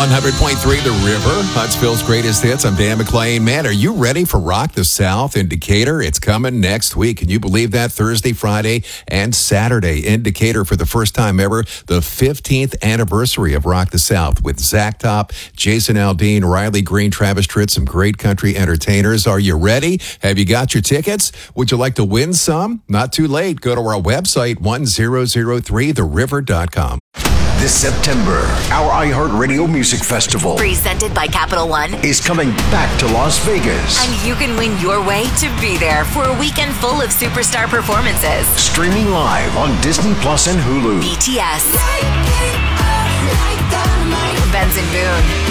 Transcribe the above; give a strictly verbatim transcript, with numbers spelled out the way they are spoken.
one hundred point three The River, Huntsville's greatest hits. I'm Dan McLean. Man, are you ready for Rock the South in Decatur? It's coming next week. Can you believe that? Thursday, Friday, and Saturday in Decatur for the first time ever. The fifteenth anniversary of Rock the South with Zach Top, Jason Aldean, Riley Green, Travis Tritt, some great country entertainers. Are you ready? Have you got your tickets? Would you like to win some? Not too late. Go to our website, one thousand three the river dot com. This September, our iHeartRadio Music Festival, presented by Capital One, is coming back to Las Vegas. And you can win your way to be there for a weekend full of superstar performances. Streaming live on Disney Plus and Hulu. B T S, Benson Boone,